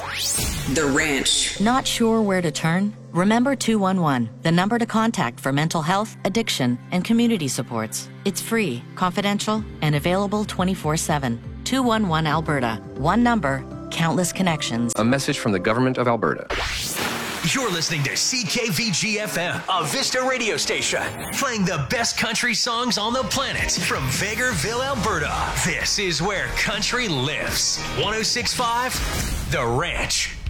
The Ranch. Not sure where to turn? Remember 211, the number to contact for mental health, addiction, and community supports. It's free, confidential, and available 24/7. 211 Alberta. One number, countless connections. A message from the Government of Alberta. You're listening to CKVG-FM, a Vista radio station, playing the best country songs on the planet from Vegreville, Alberta. This is where country lives. 106.5, The Ranch.